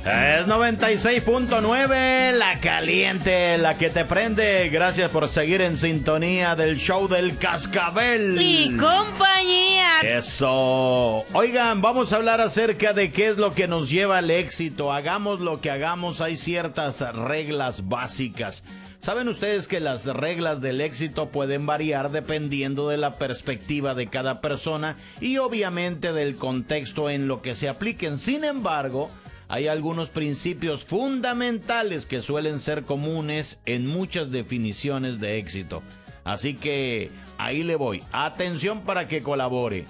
Es 96.9, la caliente, la que te prende. Gracias por seguir en sintonía del show del Cascabel y compañía. Eso. Oigan, vamos a hablar acerca de qué es lo que nos lleva al éxito. Hagamos lo que hagamos, hay ciertas reglas básicas. ¿Saben ustedes que las reglas del éxito pueden variar dependiendo de la perspectiva de cada persona y obviamente del contexto en lo que se apliquen? Sin embargo, hay algunos principios fundamentales que suelen ser comunes en muchas definiciones de éxito. Así que ahí le voy. Atención para que colabore.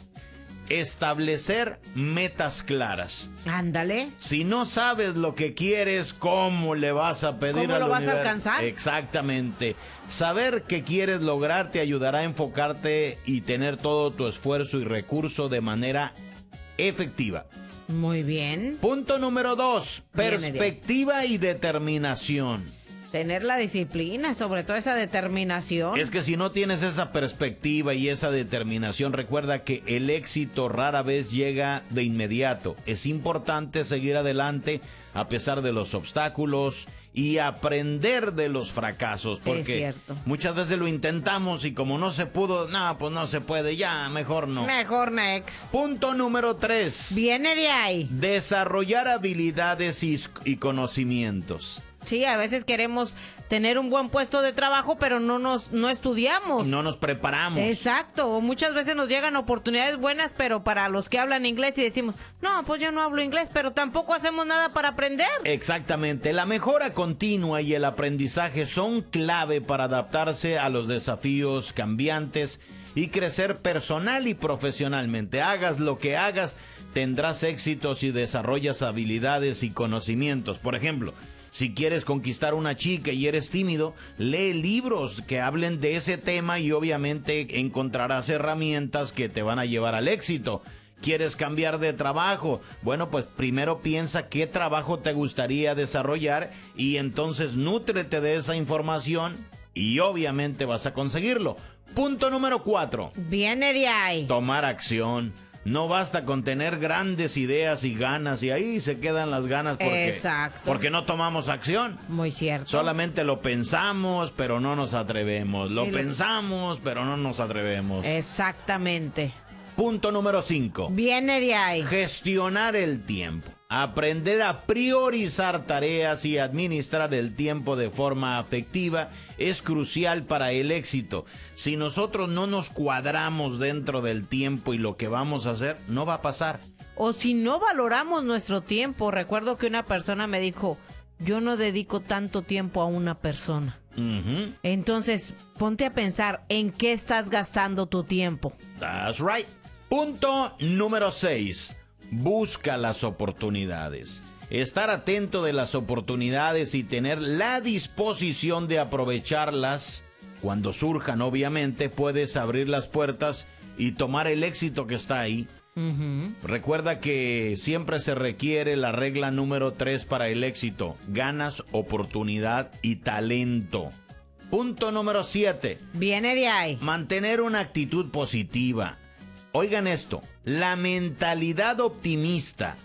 Establecer metas claras. Ándale. Si no sabes lo que quieres, ¿cómo le vas a pedir ¿Cómo al lo vas a universo? alcanzar? Exactamente. Saber qué quieres lograr te ayudará a enfocarte y tener todo tu esfuerzo y recurso de manera efectiva. Muy bien. Punto número 2. Viene Perspectiva y determinación. Tener la disciplina, sobre todo esa determinación. Es que si no tienes esa perspectiva y esa determinación, recuerda que el éxito rara vez llega de inmediato. Es importante seguir adelante a pesar de los obstáculos y aprender de los fracasos. Porque es cierto. Muchas veces lo intentamos y como no se pudo, no, pues no se puede, ya, mejor no. Mejor next. Punto número 3. Viene de ahí. Desarrollar habilidades y conocimientos. Sí, a veces queremos tener un buen puesto de trabajo, pero no estudiamos. No nos preparamos. Exacto, o muchas veces nos llegan oportunidades buenas, pero para los que hablan inglés y decimos, no, pues yo no hablo inglés, pero tampoco hacemos nada para aprender. Exactamente, la mejora continua y el aprendizaje son clave para adaptarse a los desafíos cambiantes y crecer personal y profesionalmente. Hagas lo que hagas, tendrás éxitos si desarrollas habilidades y conocimientos. Por ejemplo, si quieres conquistar una chica y eres tímido, lee libros que hablen de ese tema y obviamente encontrarás herramientas que te van a llevar al éxito. ¿Quieres cambiar de trabajo? Bueno, pues primero piensa qué trabajo te gustaría desarrollar y entonces nútrete de esa información y obviamente vas a conseguirlo. Punto número 4. Viene de ahí. Tomar acción. No basta con tener grandes ideas y ganas y ahí se quedan las ganas porque no tomamos acción. Muy cierto. Solamente lo pensamos, pero no nos atrevemos. Lo pensamos, pero no nos atrevemos. Exactamente. Punto número 5. Viene de ahí. Gestionar el tiempo. Aprender a priorizar tareas y administrar el tiempo de forma efectiva es crucial para el éxito. Si nosotros no nos cuadramos dentro del tiempo y lo que vamos a hacer, no va a pasar. O si no valoramos nuestro tiempo. Recuerdo que una persona me dijo, yo no dedico tanto tiempo a una persona. Entonces, ponte a pensar en qué estás gastando tu tiempo. That's right. Punto número 6. Busca las oportunidades. Estar atento de las oportunidades y tener la disposición de aprovecharlas. Cuando surjan, obviamente, puedes abrir las puertas y tomar el éxito que está ahí. Recuerda que siempre se requiere la regla número 3 para el éxito. Ganas, oportunidad y talento. Punto número 7. Viene de ahí. Mantener una actitud positiva. Oigan esto, la mentalidad optimista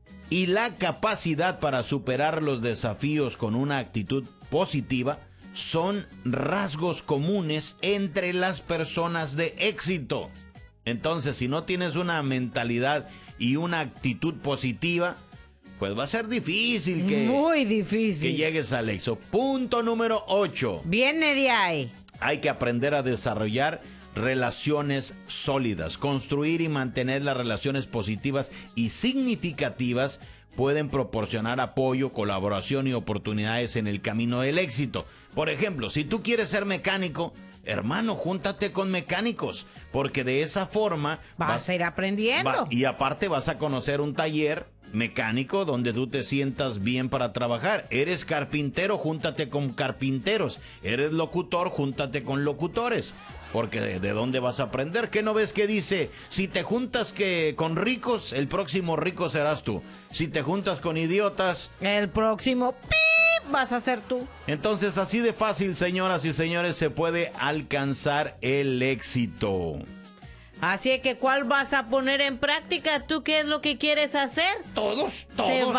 y la capacidad para superar los desafíos con una actitud positiva son rasgos comunes entre las personas de éxito. Entonces, si no tienes una mentalidad y una actitud positiva, pues va a ser difícil muy difícil que llegues al éxito. Punto número 8. Viene de ahí. Hay que aprender a desarrollar relaciones sólidas. Construir y mantener las relaciones positivas y significativas pueden proporcionar apoyo, colaboración y oportunidades en el camino del éxito. Por ejemplo, si tú quieres ser mecánico, hermano, júntate con mecánicos, porque de esa forma vas a ir aprendiendo. Y aparte vas a conocer un taller mecánico donde tú te sientas bien para trabajar. Eres carpintero, júntate con carpinteros. Eres locutor, júntate con locutores. Porque ¿de dónde vas a aprender? ¿Qué no ves que dice? Si te juntas con ricos, el próximo rico serás tú. Si te juntas con idiotas, el próximo ¡pip! Vas a ser tú. Entonces, así de fácil, señoras y señores, se puede alcanzar el éxito. Así que, ¿cuál vas a poner en práctica? ¿Tú qué es lo que quieres hacer? Todos.